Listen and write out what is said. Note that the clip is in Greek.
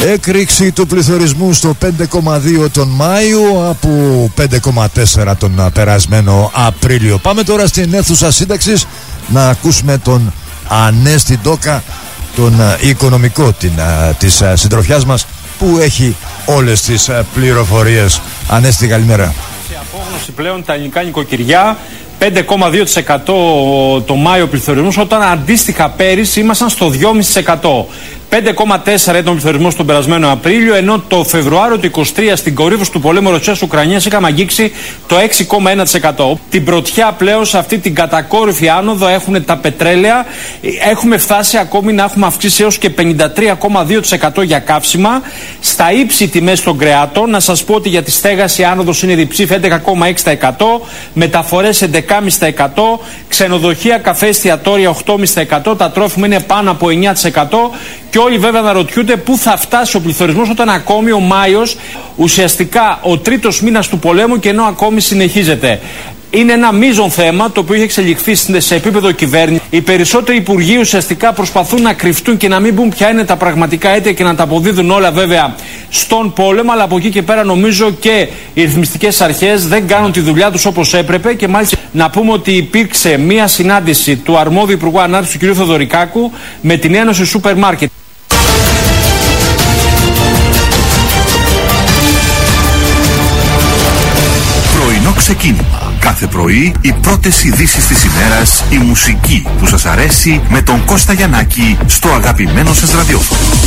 Έκρηξη του πληθωρισμού στο 5,2 τον Μάιο από 5,4 τον περασμένο Απρίλιο. Πάμε τώρα στην αίθουσα σύνταξης να ακούσουμε τον Ανέστη Ντόκα, τον οικονομικό της συντροφιάς μας, που έχει όλες τις πληροφορίες. Ανέστη, καλημέρα. Σε απόγνωση πλέον τα ελληνικά νοικοκυριά, 5,2% το Μάιο πληθωρισμός, όταν αντίστοιχα πέρυσι ήμασταν στο 2,5%. 5,4 ήταν ο πληθωρισμός τον περασμένο Απρίλιο, ενώ το Φεβρουάριο του 2023 στην κορύφωση του πολέμου Ρωσίας-Ουκρανίας είχαμε αγγίξει το 6,1%. Την πρωτιά πλέον σε αυτή την κατακόρυφη άνοδο έχουν τα πετρέλαια. Έχουμε φτάσει ακόμη να έχουμε αυξήσει έως και 53,2% για καύσιμα. Στα ύψη τιμές των κρεάτων, να σας πω ότι για τη στέγαση η άνοδος είναι διψήφια 11,6%, μεταφορές 11,5%, ξενοδοχεία, καφέ, εστιατόρια 8,5%, τα τρόφιμα είναι πάνω από 9%. Και όλοι βέβαια αναρωτιούνται πού θα φτάσει ο πληθωρισμός όταν ακόμη ο Μάιος, ουσιαστικά ο τρίτος μήνας του πολέμου, και ενώ ακόμη συνεχίζεται. Είναι ένα μείζον θέμα το οποίο έχει εξελιχθεί σε επίπεδο κυβέρνηση. Οι περισσότεροι υπουργοί ουσιαστικά προσπαθούν να κρυφτούν και να μην πούν ποια είναι τα πραγματικά αίτια και να τα αποδίδουν όλα βέβαια στον πόλεμο. Αλλά από εκεί και πέρα νομίζω και οι ρυθμιστικές αρχές δεν κάνουν τη δουλειά τους όπως έπρεπε. Και μάλιστα να πούμε ότι υπήρξε μία συνάντηση του αρμόδιου Υπουργού Ανάπτυξης του κ. Θεοδωρικάκου με την Ένωση Σούπερ Μάρκετ. Πρωινό ξεκίνημα. Κάθε πρωί οι πρώτες ειδήσεις της ημέρας, η μουσική που σας αρέσει με τον Κώστα Γιαννάκη στο αγαπημένο σας ραδιόφωνο.